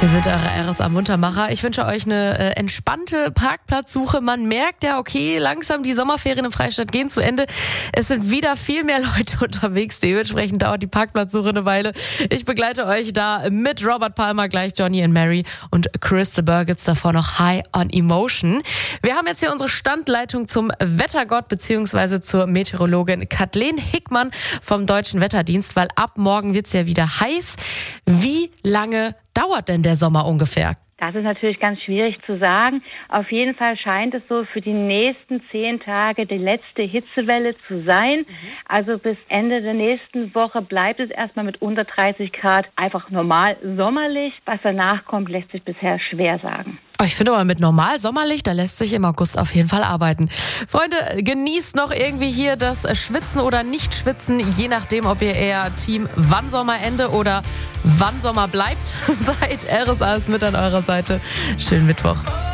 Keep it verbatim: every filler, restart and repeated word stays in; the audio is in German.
Wir sind eure R S A-Muntermacher. Ich wünsche euch eine äh, entspannte Parkplatzsuche. Man merkt ja, okay, langsam die Sommerferien im Freistaat gehen zu Ende. Es sind wieder viel mehr Leute unterwegs. Dementsprechend dauert die Parkplatzsuche eine Weile. Ich begleite euch da mit Robert Palmer, gleich Johnny and Mary und Crystal Burr gibt's davor noch High on Emotion. Wir haben jetzt hier unsere Standleitung zum Wettergott bzw. zur Meteorologin Kathleen Hickmann vom Deutschen Wetterdienst, weil ab morgen wird's ja wieder heiß. Wie lange dauert denn der Sommer ungefähr? Das ist natürlich ganz schwierig zu sagen. Auf jeden Fall scheint es so für die nächsten zehn Tage die letzte Hitzewelle zu sein. Mhm. Also bis Ende der nächsten Woche bleibt es erstmal mit unter dreißig Grad einfach normal sommerlich. Was danach kommt, lässt sich bisher schwer sagen. Ich finde aber mit normal sommerlich, da lässt sich im August auf jeden Fall arbeiten. Freunde, genießt noch irgendwie hier das Schwitzen oder Nicht-Schwitzen, je nachdem, ob ihr eher Team wann Sommerende oder wann Sommer bleibt seid. R S A ist mit an eurer Seite. Schönen Mittwoch.